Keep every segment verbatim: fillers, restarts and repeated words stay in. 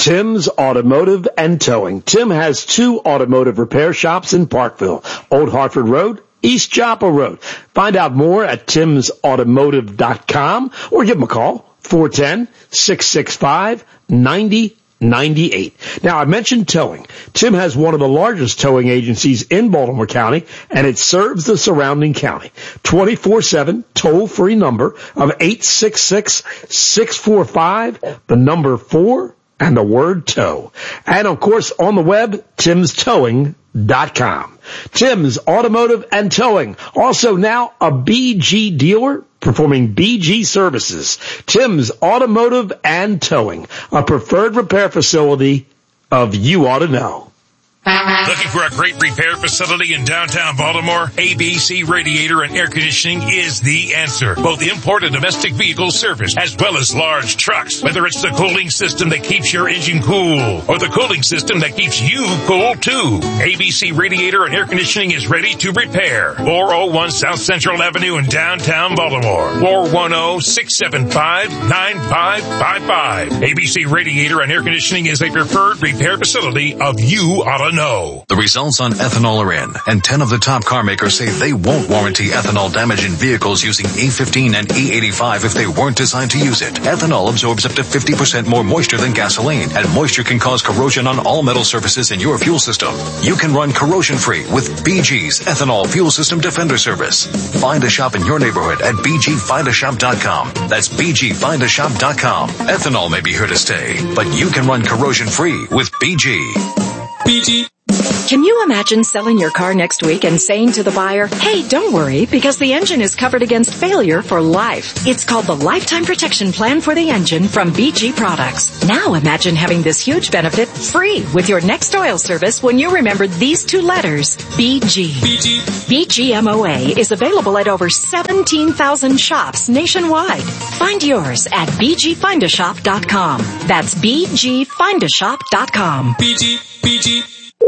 Tim's Automotive and Towing. Tim has two automotive repair shops in Parkville, Old Hartford Road, East Joppa Road. Find out more at tims automotive dot com or give him a call, four one zero, six six five, nine zero nine eight. Now, I mentioned towing. Tim has one of the largest towing agencies in Baltimore County, and it serves the surrounding county. twenty-four seven toll-free number of eight six six, six four five, the number four, and the word tow. And, of course, on the web, tims towing dot com. Tim's Automotive and Towing. Also now a B G dealer performing B G services. Tim's Automotive and Towing, a preferred repair facility of You Ought to Know. Looking for a great repair facility in downtown Baltimore? A B C Radiator and Air Conditioning is the answer. Both import and domestic vehicle service, as well as large trucks. Whether it's the cooling system that keeps your engine cool, or the cooling system that keeps you cool too, A B C Radiator and Air Conditioning is ready to repair. four oh one South Central Avenue in downtown Baltimore. four one zero, six seven five, nine five five five. A B C Radiator and Air Conditioning is a preferred repair facility of You Ought to Know. The results on ethanol are in, and ten of the top car makers say they won't warranty ethanol damage in vehicles using E fifteen and E eighty-five if they weren't designed to use it. Ethanol absorbs up to fifty percent more moisture than gasoline, and moisture can cause corrosion on all metal surfaces in your fuel system. You can run corrosion-free with B G's Ethanol Fuel System Defender Service. Find a shop in your neighborhood at b g find a shop dot com. That's b g find a shop dot com. Ethanol may be here to stay, but you can run corrosion-free with B G. B G. Can you imagine selling your car next week and saying to the buyer, hey, don't worry, because the engine is covered against failure for life. It's called the Lifetime Protection Plan for the Engine from B G Products. Now imagine having this huge benefit free with your next oil service when you remember these two letters, B G. B G. B G M O A is available at over seventeen thousand shops nationwide. Find yours at b g find a shop dot com. That's b g find a shop dot com. B G. B G.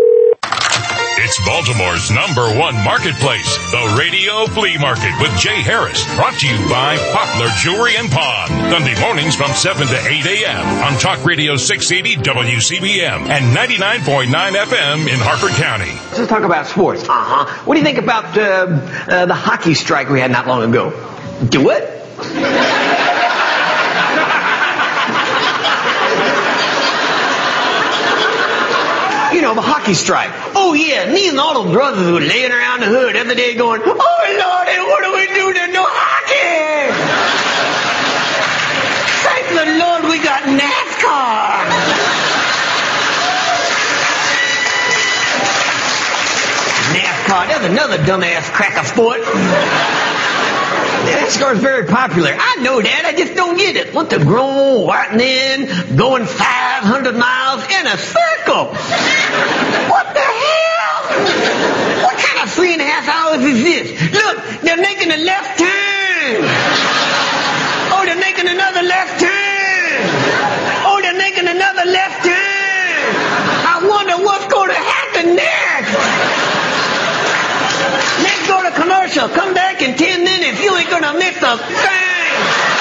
It's Baltimore's number one marketplace, the Radio Flea Market with Jay Harris. Brought to you by Poplar Jewelry and Pawn. Sunday mornings from seven to eight a.m. on Talk Radio six eighty W C B M and ninety-nine point nine F M in Harford County. Let's talk about sports. Uh-huh. What do you think about uh, uh, the hockey strike we had not long ago? Do it? You know, the hockey strike. Oh, yeah, me and all the brothers were laying around the hood every day going, oh, Lord, what do we do? There's no hockey. Thank the Lord we got NASCAR. NASCAR, there's another dumbass cracker sport. NASCAR is very popular. I know that. I just don't get it. What the grown white men going five hundred miles in a circle? What the hell? What kind of three and a half hours is this? Look, they're making a left turn. Oh, they're making another left turn. Oh, they're making another left turn. I wonder what's going to happen next. Let's go to commercial. Come back in ten minutes. You ain't gonna miss a thing.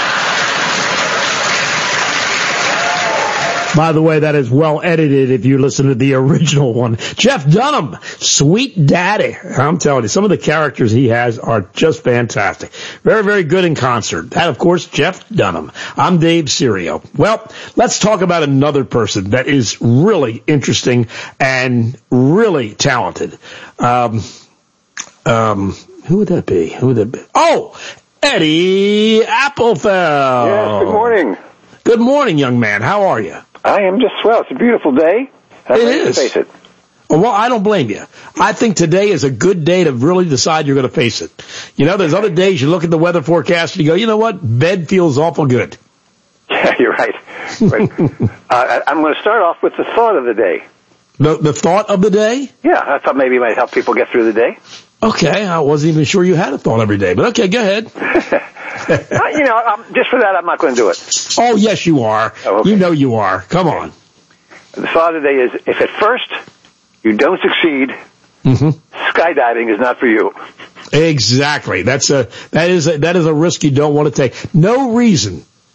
By the way, that is well edited if you listen to the original one. Jeff Dunham, Sweet Daddy. I'm telling you, some of the characters he has are just fantastic. Very, very good in concert. That, of course, Jeff Dunham. I'm Dave Serio. Well, let's talk about another person that is really interesting and really talented. Um, um, who would that be? Who would that be? Oh, Eddie Applefeld. Yes, good morning. Good morning, young man. How are you? I am just swell. It's a beautiful day. I'm it ready is. to face it. Well, I don't blame you. I think today is a good day to really decide you're going to face it. You know, there's other days you look at the weather forecast and you go, you know what? Bed feels awful good. Yeah, you're right. But, uh, I'm going to start off with the thought of the day. The, the thought of the day? Yeah, I thought maybe it might help people get through the day. Okay, I wasn't even sure you had a thought every day, but okay, go ahead. uh, you know, um, just for that, I'm not going to do it. Oh, yes, you are. Oh, okay. You know you are. Come on. The thought of the day is, if at first you don't succeed, mm-hmm. skydiving is not for you. Exactly. That's a that is a, that is a risk you don't want to take. No reason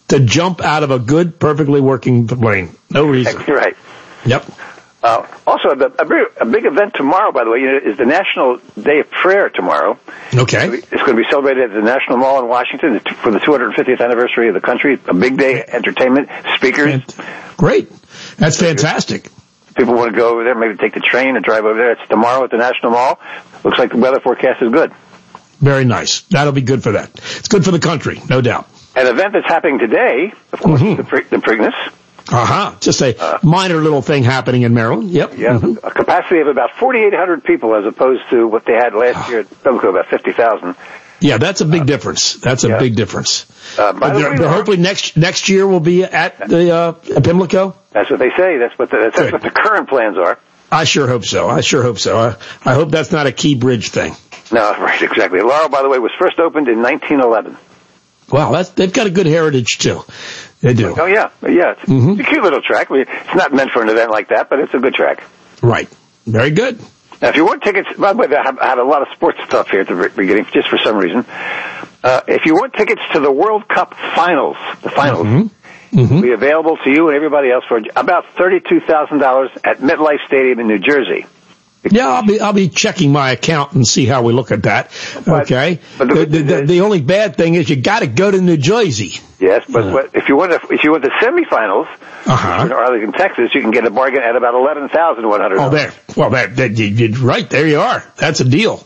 to jump out of a good, perfectly working plane. No reason. Exactly right. Yep. Uh, also, the, a, big, a big event tomorrow, by the way, is the National Day of Prayer tomorrow. Okay. It's going to be celebrated at the National Mall in Washington for the two hundred fiftieth anniversary of the country. A big day, entertainment, speakers. Great. That's fantastic. People want to go over there, maybe take the train and drive over there. It's tomorrow at the National Mall. Looks like the weather forecast is good. Very nice. That'll be good for that. It's good for the country, no doubt. An event that's happening today, of course, mm-hmm. the, Pre- the Preakness. Uh-huh. Just a uh, minor little thing happening in Maryland. Yep. Yeah. Mm-hmm. A capacity of about forty-eight hundred people as opposed to what they had last year at Pimlico, about fifty thousand. Yeah, that's a big uh, difference. That's a yeah. big difference. Uh, by the way, hopefully next next year we'll be at the uh, at Pimlico. That's what they say. That's what the, that's, that's what the current plans are. I sure hope so. I sure hope so. I, I hope that's not a Key Bridge thing. No, right, exactly. Laurel, by the way, was first opened in nineteen eleven. Wow, that's, they've got a good heritage too. They do. Oh yeah, yeah. It's, mm-hmm. it's a cute little track. I mean, it's not meant for an event like that, but it's a good track. Right. Very good. Now, if you want tickets, by the way, I have, I have a lot of sports stuff here at the beginning, just for some reason. Uh, if you want tickets to the World Cup finals, the finals, mm-hmm. Mm-hmm. will be available to you and everybody else for about thirty-two thousand dollars at MetLife Stadium in New Jersey. Yeah, I'll be I'll be checking my account and see how we look at that. But, okay. But the, the, the, the only bad thing is you got to go to New Jersey. Yes, but, uh, but if you want to, if you want the semifinals uh-huh. in Arlington, Texas, you can get a bargain at about eleven thousand one hundred. Oh, there. Well, that, that you, you, right there you are. That's a deal.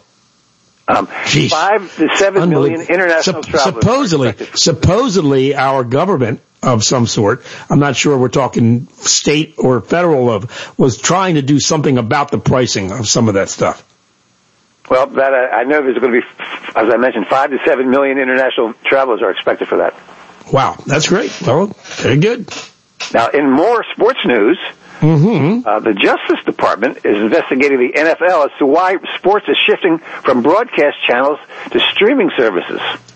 Um, five to seven million international Sup- travelers. Supposedly, supposedly, our government of some sort, I'm not sure we're talking state or federal of, was trying to do something about the pricing of some of that stuff. Well, that uh, I know there's going to be, as I mentioned, five to seven million international travelers are expected for that. Wow, that's great. Well, very good. Now, in more sports news, mm-hmm. uh, the Justice Department is investigating the N F L as to why sports is shifting from broadcast channels to streaming services.